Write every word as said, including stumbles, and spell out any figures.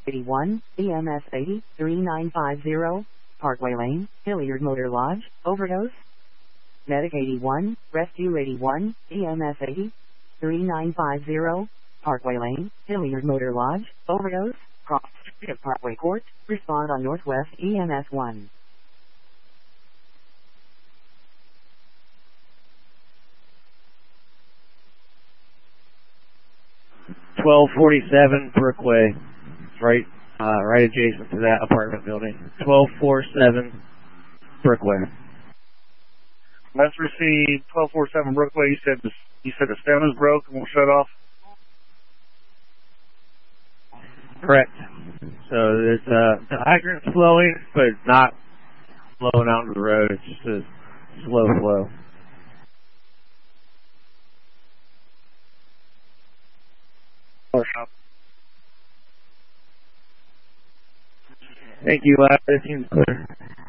eighty-one, E M S eighty, three nine five zero, Parkway Lane, Hilliard Motor Lodge, overdose. Medic eighty-one, Rescue eighty-one, E M S eighty, three nine five zero, Parkway Lane, Hilliard Motor Lodge, overdose, cross street of Parkway Court, respond on Northwest E M S one. twelve forty-seven Brookway. It's right, uh, right adjacent to that apartment building. twelve forty-seven Brookway. Let's receive twelve forty-seven Brookway. You said the, you said the stem is broke and won't shut off. Correct. So there's uh, the hydrant's flowing, but not flowing out into the road. It's just a slow flow. Thank you. Uh, it seems clear.